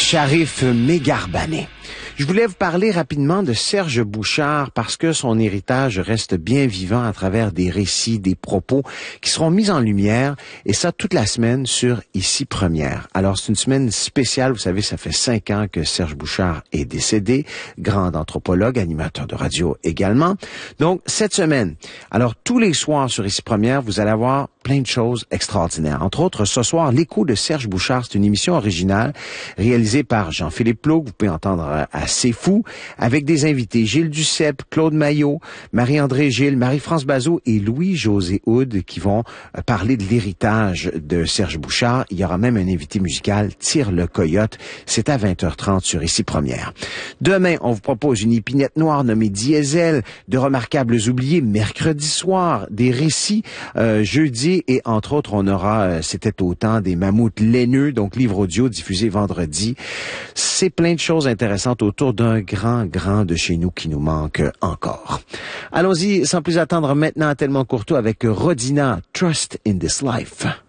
Sharif Mégarbané. Je voulais vous parler rapidement de Serge Bouchard parce que son héritage reste bien vivant à travers des récits, des propos qui seront mis en lumière et ça toute la semaine sur Ici Première. Alors c'est une semaine spéciale, vous savez, ça fait 5 ans que Serge Bouchard est décédé, grand anthropologue, animateur de radio également. Donc cette semaine, alors tous les soirs sur Ici Première, vous allez avoir plein de choses extraordinaires. Entre autres, ce soir, l'écho de Serge Bouchard, c'est une émission originale réalisée par Jean-Philippe Ploug, vous pouvez entendre à C'est Fou, avec des invités Gilles Duceppe, Claude Maillot, Marie-André Gilles, Marie-France Bazot et Louis-José Houd qui vont parler de l'héritage de Serge Bouchard. Il y aura même un invité musical, Tire le Coyote. C'est à 20h30 sur Ici Première. Demain, on vous propose une épinette noire nommée Diesel, de remarquables oubliés mercredi soir, des récits jeudi et entre autres, on aura C'était au temps des mammouths laineux, donc livre audio diffusé vendredi. C'est plein de choses intéressantes autour d'un grand de chez nous qui nous manque encore. Allons-y, sans plus attendre maintenant, Tellement Courtois avec Rodina, Trust in this Life.